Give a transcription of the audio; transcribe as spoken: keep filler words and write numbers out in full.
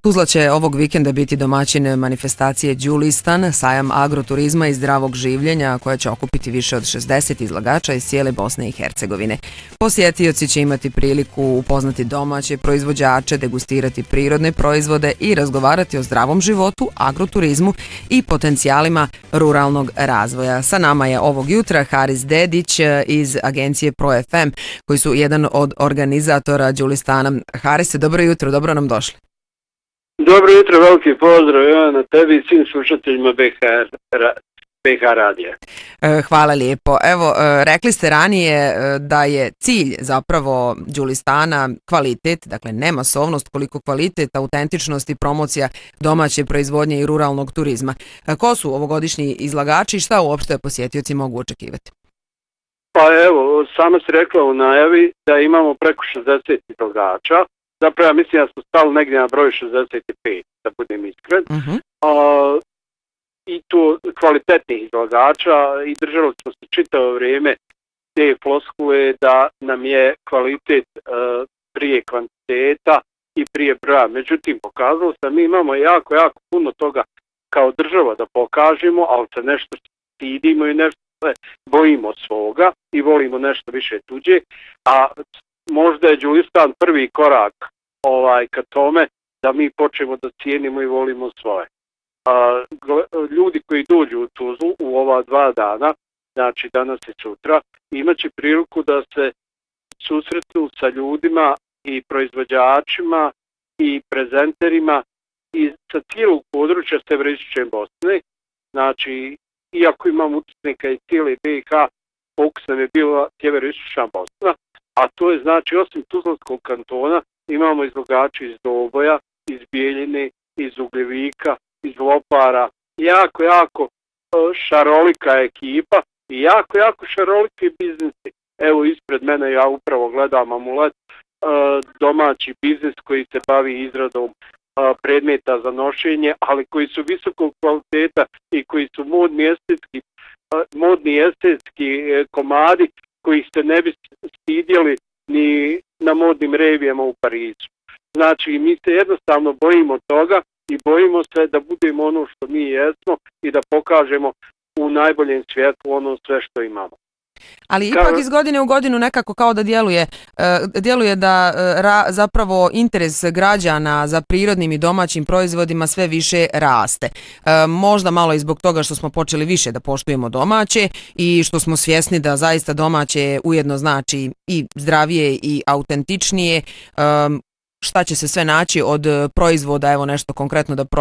Tuzla će ovog vikenda biti domaćin manifestacije Đulistan, sajam agroturizma i zdravog življenja koja će okupiti više od šezdeset izlagača iz cijele Bosne i Hercegovine. Posjetioci će imati priliku upoznati domaće proizvođače, degustirati prirodne proizvode i razgovarati o zdravom životu, agroturizmu i potencijalima ruralnog razvoja. Sa nama je ovog jutra Haris Dedić iz agencije Pro F M, koji su jedan od organizatora Đulistana. Harise, dobro jutro, dobro nam došli. Dobro jutro, veliki pozdrav ja, na tebi i svim slušateljima B H radija. Hvala lijepo. Evo, rekli ste ranije da je cilj zapravo Đulistana kvalitet, dakle ne masovnost, koliko kvalitet, autentičnost i promocija domaće proizvodnje i ruralnog turizma. Ko su ovogodišnji izlagači i šta uopšte posjetioci mogu očekivati? Pa evo, sama si rekla u najavi da imamo preko šezdeset izlagača. Zapravo ja mislim da smo stali negdje na broj šezdeset pet, da budem iskren. Uh-huh. A, I to kvalitetnih izlagača i držali smo se čitavo vrijeme te floskule da nam je kvalitet uh, prije kvantiteta i prije broja. Međutim, pokazalo se da mi imamo jako, jako puno toga kao država da pokažemo, ali se nešto stidimo i nešto se bojimo svoga i volimo nešto više tuđe. A možda je Đulistan prvi korak ovaj, ka tome da mi počnemo da cijenimo i volimo svoje. A, ljudi koji dođu u Tuzlu u ova dva dana, znači danas i sutra, imaće priliku da se susretnu sa ljudima i proizvođačima i prezenterima i sa cijelog područja Severistične Bosne. Znači, iako imam učesnika iz cijele B H, fokus nam je bila Severistična Bosna, a to je znači osim Tuzlanskog kantona imamo izlagači iz Doboja, iz Bijeljine, iz Ugljevika, iz Lopara, jako, jako šarolika ekipa i jako, jako šaroliki biznisi. Evo ispred mene ja upravo gledam amulet, domaći biznis koji se bavi izradom predmeta za nošenje, ali koji su visokog kvaliteta i koji su modni estetski, modni estetski komadi koji se ne bi stidjeli ni na modnim revijama u Parizu. Znači, mi se jednostavno bojimo toga i bojimo se da budemo ono što mi jesmo i da pokažemo u najboljem svjetlu ono sve što imamo. Ali ipak iz godine u godinu nekako kao da djeluje, djeluje da ra, zapravo interes građana za prirodnim i domaćim proizvodima sve više raste. Možda malo i zbog toga što smo počeli više da poštujemo domaće i što smo svjesni da zaista domaće ujedno znači i zdravije i autentičnije. Šta će se sve naći od proizvoda, evo nešto konkretno da